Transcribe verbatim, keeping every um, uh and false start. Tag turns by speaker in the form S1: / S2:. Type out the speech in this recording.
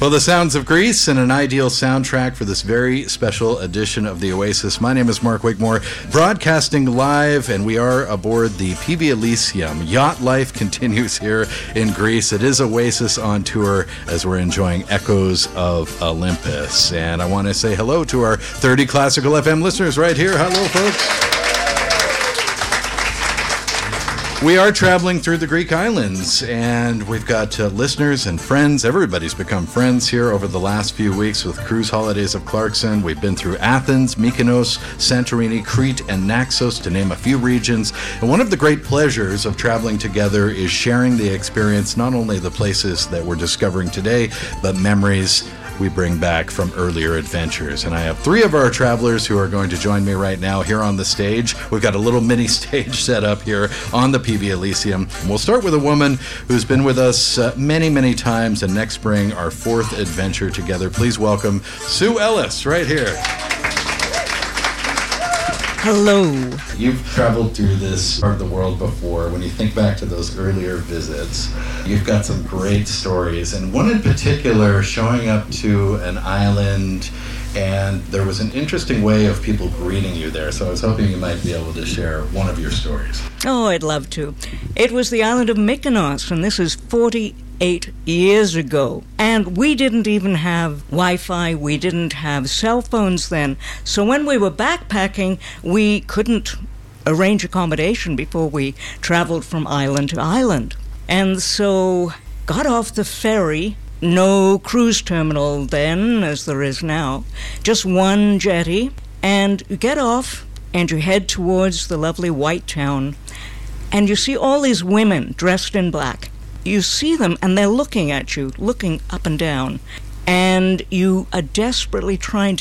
S1: Well, the sounds of Greece and an ideal soundtrack for this very special edition of the Oasis. My name is Mark Wigmore, broadcasting live, and we are aboard the P V Elysium. Yacht life continues here in Greece. It is Oasis on tour as we're enjoying echoes of Olympus. And I want to say hello to our thirty Classical F M listeners right here. Hello, folks. We are traveling through the Greek islands, and we've got uh, listeners and friends. Everybody's become friends here over the last few weeks with Cruise Holidays of Clarkson. We've been through Athens, Mykonos, Santorini, Crete, and Naxos, to name a few regions. And one of the great pleasures of traveling together is sharing the experience, not only the places that we're discovering today, but memories we bring back from earlier adventures. And I have three of our travelers who are going to join me right now here on the stage. We've got a little mini stage set up here on the P V Elysium. And we'll start with a woman who's been with us uh, many, many times, and next spring, our fourth adventure together. Please welcome Sue Ellis right here.
S2: Hello.
S1: You've traveled through this part of the world before. When you think back to those earlier visits, you've got some great stories, and one in particular, showing up to an island, and there was an interesting way of people greeting you there. So I was hoping you might be able to share one of your stories.
S2: Oh, I'd love to. It was the island of Mykonos, and this is forty-eight years ago. And we didn't even have Wi-Fi, we didn't have cell phones then. So when we were backpacking, we couldn't arrange accommodation before we traveled from island to island. And so got off the ferry, no cruise terminal then, as there is now, just one jetty, and you get off and you head towards the lovely white town, and you see all these women dressed in black. You see them, and they're looking at you, looking up and down, and you are desperately trying to